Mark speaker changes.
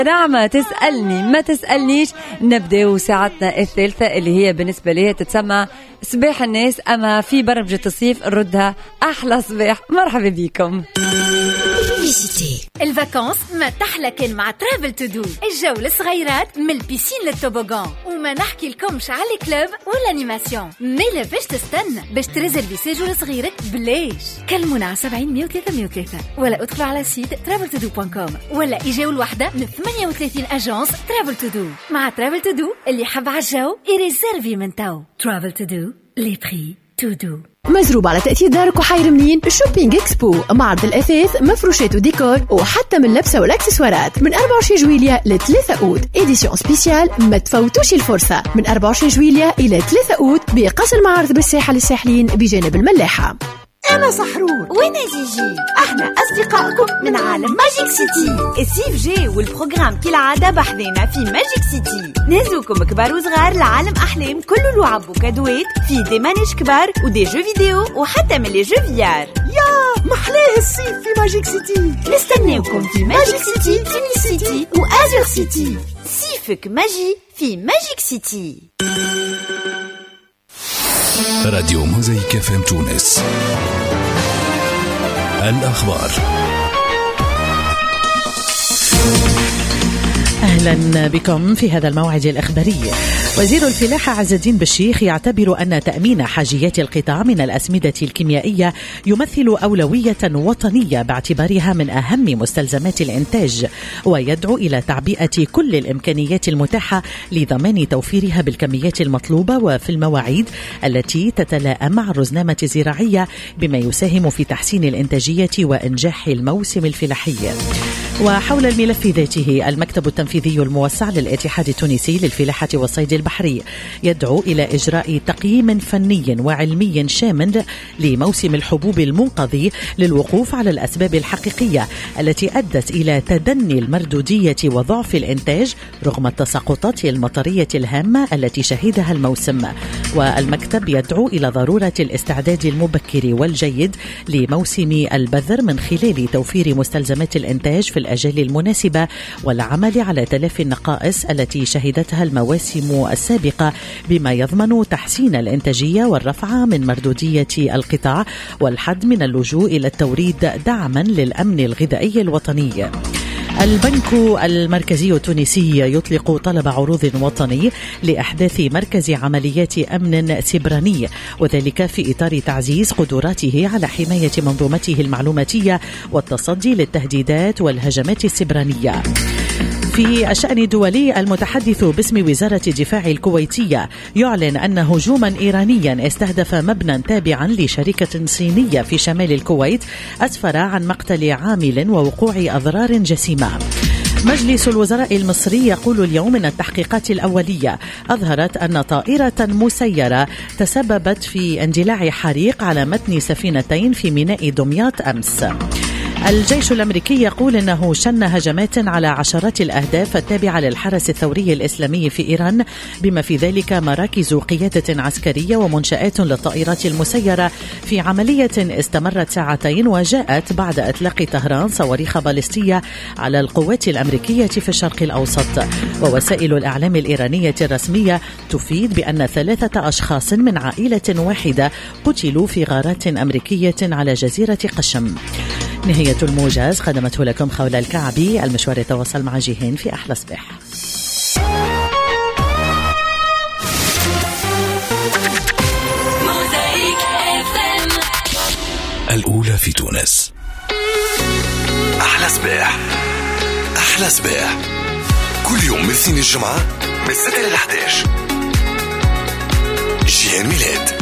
Speaker 1: نعمة تسألني ما تسألنيش. نبدأ ساعتنا الثالثة اللي هي بالنسبة لي تتسمى صباح الناس، أما في برمجة الصيف نردها أحلى صباح. مرحبا بكم.
Speaker 2: الفاكانس ما تحلى مع ترافل تو دو. الجو للصغيرات من البيسين للتوبوغان، وما نحكي لكمش على الكلوب والانيماسيون. ميلا باش تستنى باش تريزرفي سيجور لصغيرك بلاش. كلمونا على 70 103 103 ولا ادخلوا على سيت traveltodo.com ولا اجاو الوحدة من 38 اجانس ترافل تو دو. مع ترافل تو دو اللي يحب على الجو يريزرفي من تو. ترافل تو دو لي بري تو دو.
Speaker 3: مزروب على تأثير دارك وحير منين شوبينج اكسبو، معرض الأثاث مفروشات وديكور وحتى من لبسة والأكسسوارات من 24 جويلية ل 3 أوت. إديسيون سبيسيال ما تفوتوش الفرصة من 24 جويلية إلى 3 أوت بقصر المعارض بالساحة للساحلين بجانب الملاحة.
Speaker 4: أنا سحرور. وين جيجي؟ احنا أصدقائكم من عالم ماجيك سيتي. السيف جاي والبروغرام كالعادة بحذينا في ماجيك سيتي. نهزوكم كبار وصغار لعالم أحلام كله لعب وكادوات، في دي مانيج كبار ودي جو فيديو وحتى من لي جو فيار.
Speaker 5: يا محلاه الصيف في ماجيك سيتي.
Speaker 4: نستناوكم في ماجيك سيتي، تونس سيتي وآزر سيتي. صيفك ماجي في ماجيك سيتي.
Speaker 6: راديو موزايك FM تونس. الأخبار.
Speaker 7: أهلا بكم في هذا الموعد الإخباري. وزير الفلاحة عز الدين بالشيخ يعتبر أن تأمين حاجيات القطاع من الأسمدة الكيميائية يمثل أولوية وطنية باعتبارها من أهم مستلزمات الإنتاج، ويدعو إلى تعبئة كل الإمكانيات المتاحة لضمان توفيرها بالكميات المطلوبة وفي المواعيد التي تتلائم مع الرزنامة الزراعية، بما يساهم في تحسين الإنتاجية وإنجاح الموسم الفلاحي. وحول الملف ذاته، المكتب التنفيذي الموسع للاتحاد التونسي للفلاحة والصيد البحري يدعو إلى إجراء تقييم فني وعلمي شامل لموسم الحبوب المنقضي للوقوف على الأسباب الحقيقية التي أدت إلى تدني المردودية وضعف الإنتاج رغم التساقطات المطرية الهامة التي شهدها الموسم. والمكتب يدعو إلى ضرورة الاستعداد المبكر والجيد لموسم البذر من خلال توفير مستلزمات الإنتاج في الأجال المناسبة، والعمل على تلافي النقائص التي شهدتها المواسم السابقة، بما يضمن تحسين الإنتاجية والرفع من مردودية القطاع والحد من اللجوء إلى التوريد دعما للأمن الغذائي الوطني. البنك المركزي التونسي يطلق طلب عروض وطني لإحداث مركز عمليات أمن سيبراني، وذلك في إطار تعزيز قدراته على حماية منظومته المعلوماتية والتصدي للتهديدات والهجمات السيبرانية. في الشأن الدولي، المتحدث باسم وزارة الدفاع الكويتية يعلن أن هجوما إيرانيا استهدف مبنى تابعا لشركة صينية في شمال الكويت أسفر عن مقتل عامل ووقوع أضرار جسيمة. مجلس الوزراء المصري يقول اليوم أن التحقيقات الأولية أظهرت أن طائرة مسيرة تسببت في اندلاع حريق على متن سفينتين في ميناء دمياط أمس. الجيش الأمريكي يقول أنه شن هجمات على عشرات الأهداف التابعة للحرس الثوري الإسلامي في إيران، بما في ذلك مراكز قيادة عسكرية ومنشآت للطائرات المسيرة، في عملية استمرت ساعتين وجاءت بعد إطلاق طهران صواريخ باليستية على القوات الأمريكية في الشرق الأوسط. ووسائل الإعلام الإيرانية الرسمية تفيد بأن 3 أشخاص من عائلة واحدة قتلوا في غارات أمريكية على جزيرة قشم. نهاية الموجز خدمته لكم خولة الكعبي. المشوار يتواصل مع جيهان في أحلى صباح.
Speaker 6: الأولى في تونس. أحلى صباح. أحلى صباح كل يوم من الاثنين الجمعة من 6 ل 11. جيهان ميلاد.